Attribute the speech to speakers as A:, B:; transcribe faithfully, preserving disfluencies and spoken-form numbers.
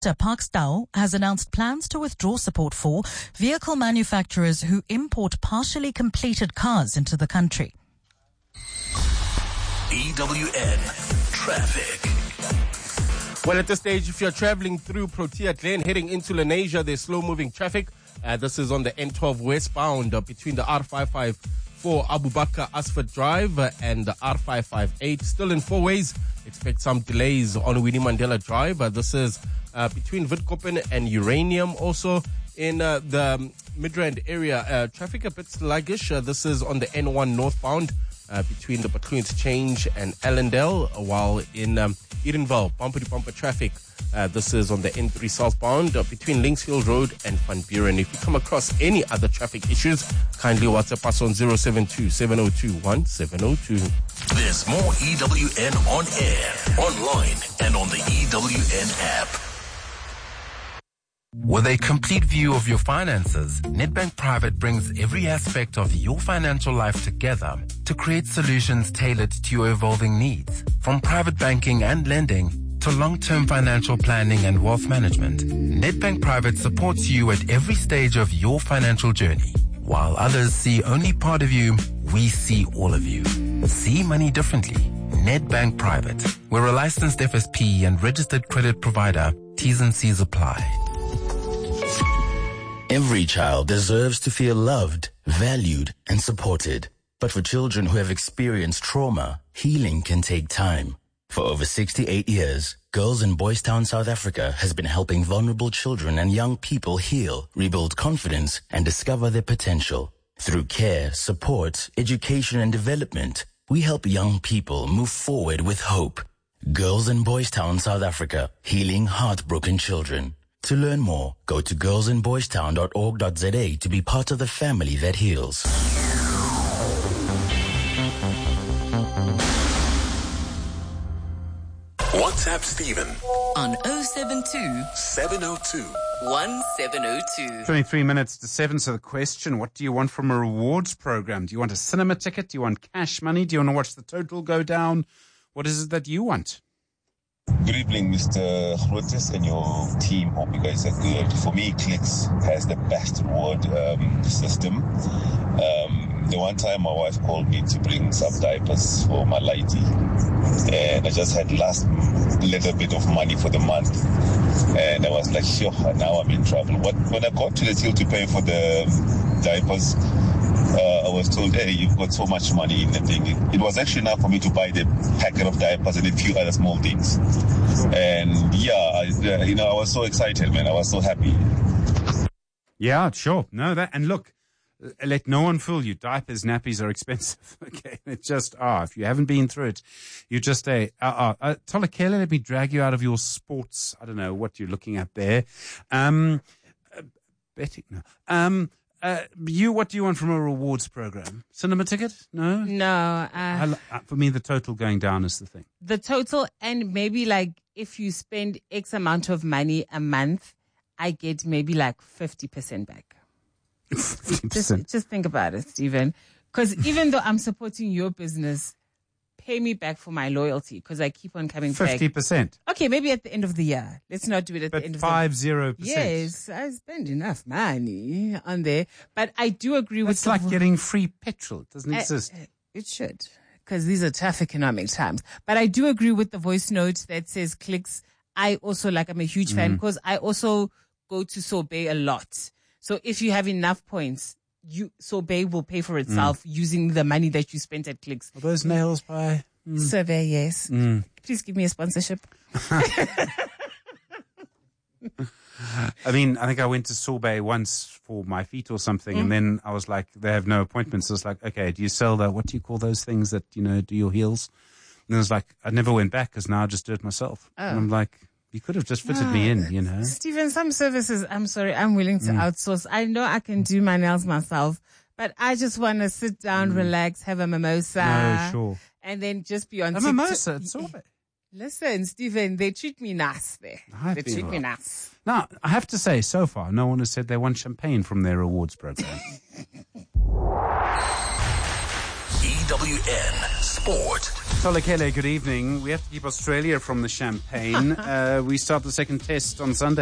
A: Parks Tau has announced plans to withdraw support for vehicle manufacturers who import partially completed cars into the country.
B: E W N Traffic.
C: Well, at this stage, if you're traveling through Protea Glen heading into Lenasia, there's slow-moving traffic. Uh, this is on the N twelve westbound uh, between the R five five four Abu Bakr Asford Drive uh, and the R five five eight. Still in four ways. Expect some delays on Winnie Mandela Drive. Uh, this is uh, between Witkoppen and Uranium. Also in uh, the um, Midrand area, uh, traffic a bit sluggish. Uh, this is on the N one northbound uh, between the Butler Interchange and Allendale, while in um, Edenville, bumper-to-bumper traffic. Uh, this is on the N three southbound uh, between Linksfield Road and Van Buren. If you come across any other traffic issues, kindly WhatsApp us on zero seven two, seven zero two, one seven zero two.
B: There's more E W N on air, online, and on the E W N app.
D: With a complete view of your finances, Nedbank Private brings every aspect of your financial life together to create solutions tailored to your evolving needs. From private banking and lending to long-term financial planning and wealth management, Nedbank Private supports you at every stage of your financial journey. While others see only part of you, we see all of you. See money differently. Nedbank Private. We're a licensed F S P and registered credit provider. T's and C's apply.
E: Every child deserves to feel loved, valued, and supported. But for children who have experienced trauma, healing can take time. For over sixty-eight years, Girls in Boys Town, South Africa has been helping vulnerable children and young people heal, rebuild confidence, and discover their potential. Through care, support, education, and development, we help young people move forward with hope. Girls in Boys Town, South Africa, healing heartbroken children. To learn more, go to girls in boys town dot org dot z a to be part of the family that heals.
B: WhatsApp Stephen
F: on oh seven two,
B: seven oh two,
F: one seven oh two.
G: twenty-three minutes to seven. So the question, what do you want from a rewards program? Do you want a cinema ticket? Do you want cash money? Do you want to watch the total go down? What is it that you want?
H: Good evening, Mister Grotes and your team. Hope you guys are good. For me, Clicks has the best reward um, system. Um, the one time my wife called me to bring some diapers for my lighty, and I just had last little bit of money for the month, and I was like, sure, now I'm in trouble. But when I got to the till to pay for the diapers, Uh, I was told, hey, you've got so much money in the thing. It, it was actually enough for me to buy the packet of diapers and a few other small things. And yeah, I, you know, I was so excited, man. I was so happy.
G: Yeah, sure. No, that, and look, let no one fool you. Diapers, nappies are expensive. Okay. It just are. If you haven't been through it, you just say, uh, uh, uh Tolakela, let me drag you out of your sports. I don't know what you're looking at there. Um, uh, betting, no. Um, Uh, you, what do you want from a rewards program? Cinema ticket? No?
I: No. Uh,
G: I, for me, the total going down is the thing.
I: The total, and maybe like if you spend X amount of money a month, I get maybe like fifty percent back.
G: fifty percent.
I: Just, just think about it, Stephen. Because even though I'm supporting your business, pay me back for my loyalty because I keep on coming
G: fifty percent.
I: back.
G: fifty percent.
I: Okay, maybe at the end of the year. Let's not do it at
G: but
I: the end of
G: five,
I: the year.
G: zero percent.
I: Yes, I spend enough money on there. But I do agree
G: It's
I: with... It's
G: like getting free petrol. It doesn't
I: uh,
G: exist.
I: It should, because these are tough economic times. But I do agree with the voice note that says Clicks. I also, like, I'm a huge fan because I also go to Sorbet a lot. So if you have enough points, you Sorbet will pay for itself mm. using the money that you spent at Clicks.
G: Are those nails by...
I: Mm. Survey, yes.
G: Mm.
I: Please give me a sponsorship.
G: I mean, I think I went to Sorbet once for my feet or something, mm. and then I was like, they have no appointments. So I was like, okay, do you sell the, what do you call those things that, you know, do your heels? And I was like, I never went back because now I just do it myself. Oh. And I'm like, you could have just fitted no, me in, you know.
I: Stephen, some services, I'm sorry, I'm willing to mm. outsource. I know I can do my nails myself, but I just want to sit down, mm. relax, have a mimosa.
G: No, sure.
I: And then just be on
G: a
I: TikTok.
G: mimosa, it's all right.
I: Listen, Stephen, they treat me nice there. They treat me nice.
G: Now, I have to say, so far, no one has said they want champagne from their rewards program.
B: E W N Sport.
G: Tolekele, good evening. We have to keep Australia from the champagne. uh, we start the second test on Sunday.